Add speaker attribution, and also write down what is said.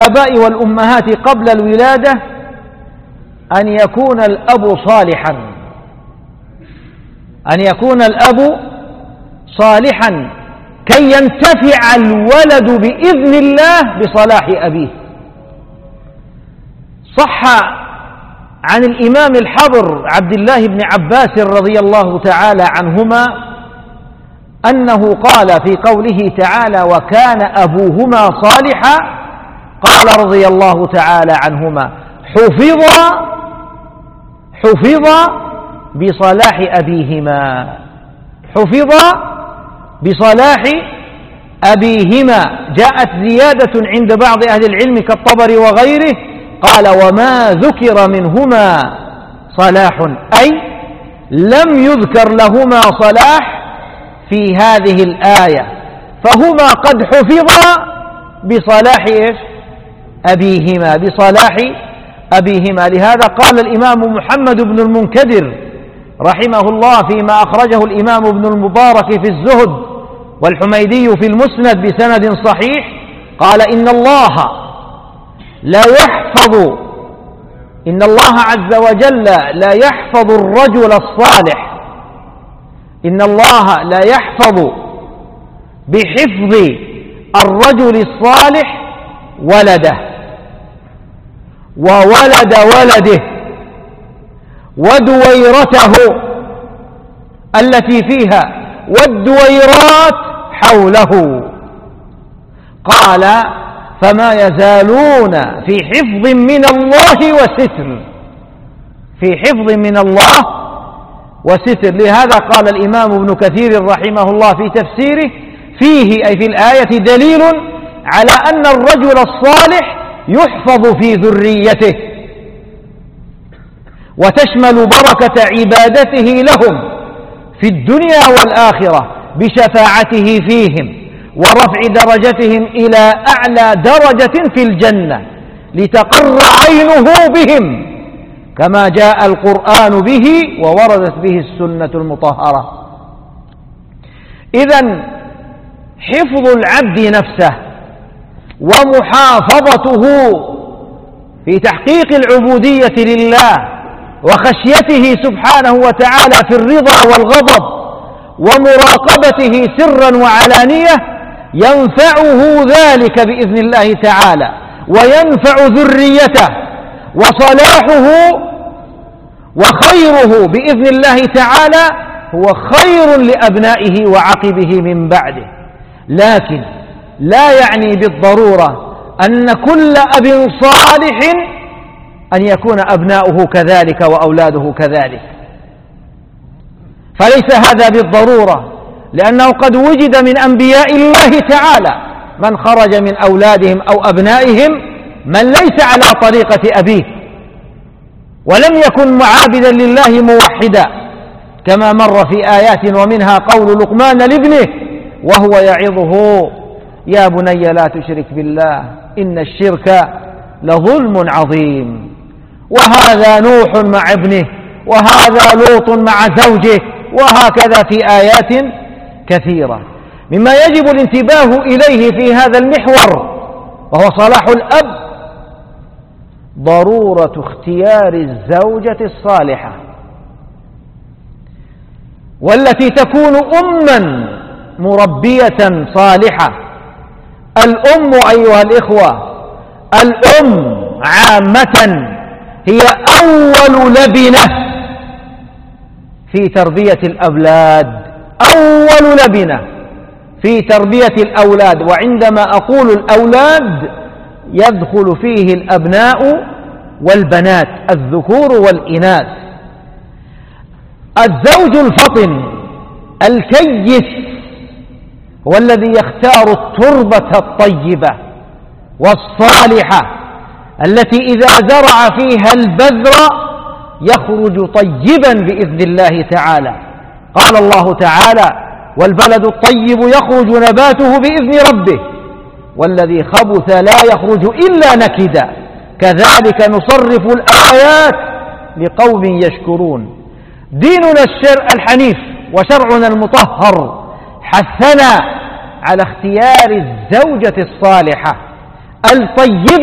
Speaker 1: الآباء والأمهات قبل الولادة أن يكون الأب صالحا، أن يكون الأب صالحا كي ينتفع الولد بإذن الله بصلاح أبيه. صح عن الإمام الحبر عبد الله بن عباس رضي الله تعالى عنهما أنه قال في قوله تعالى: وكان أبوهما صالحا، قال رضي الله تعالى عنهما: حفظ بصلاح أبيهما، حفظ بصلاح أبيهما. جاءت زيادة عند بعض أهل العلم كالطبري وغيره، قال: وما ذكر منهما صلاح، أي لم يذكر لهما صلاح في هذه الآية، فهما قد حفظا بصلاح أبيهما، بصلاح أبيهما. لهذا قال الإمام محمد بن المنكدر رحمه الله فيما أخرجه الإمام ابن المبارك في الزهد والحميدي في المسند بسند صحيح، قال: إن الله عز وجل لا يحفظ الرجل الصالح، إن الله لا يحفظ بحفظ الرجل الصالح ولده وولد ولده ودويرته التي فيها والدويرات حوله. قال: فما يزالون في حفظ من الله وستر، في حفظ من الله وستر. لهذا قال الإمام ابن كثير رحمه الله في تفسيره: فيه أي في الآية دليل على أن الرجل الصالح يحفظ في ذريته، وتشمل بركة عبادته لهم في الدنيا والآخرة بشفاعته فيهم ورفع درجتهم إلى أعلى درجة في الجنة، لتقر عينه بهم كما جاء القرآن به ووردت به السنة المطهرة. إذن حفظ العبد نفسه ومحافظته في تحقيق العبودية لله وخشيته سبحانه وتعالى في الرضا والغضب ومراقبته سرا وعلانية ينفعه ذلك بإذن الله تعالى، وينفع ذريته، وصلاحه وخيره بإذن الله تعالى هو خير لأبنائه وعقبه من بعده. لكن لا يعني بالضرورة أن كل أب صالح أن يكون أبناؤه كذلك وأولاده كذلك، فليس هذا بالضرورة، لأنه قد وجد من أنبياء الله تعالى من خرج من أولادهم أو أبنائهم من ليس على طريقة أبيه ولم يكن معابدا لله موحدا، كما مر في آيات، ومنها قول لقمان لابنه وهو يعظه: يا بني لا تشرك بالله إن الشرك لظلم عظيم. وهذا نوح مع ابنه، وهذا لوط مع زوجه، وهكذا في آيات كثيرة. مما يجب الانتباه إليه في هذا المحور وهو صلاح الأب ضرورة اختيار الزوجة الصالحة، والتي تكون أما مربية صالحة. الأم أيها الإخوة، الأم عامة هي أول لبنة في تربية الأولاد، أول لبنة في تربية الأولاد. وعندما أقول الأولاد يدخل فيه الأبناء والبنات، الذكور والإناث. الزوج الفطن الكيس هو الذي يختار التربة الطيبة والصالحة التي إذا زرع فيها البذر يخرج طيبا بإذن الله تعالى. قال الله تعالى: والبلد الطيب يخرج نباته بإذن ربه والذي خبث لا يخرج إلا نكدا كذلك نصرف الآيات لقوم يشكرون. ديننا الحنيف وشرعنا المطهر حثنا على اختيار الزوجة الصالحة الطيبة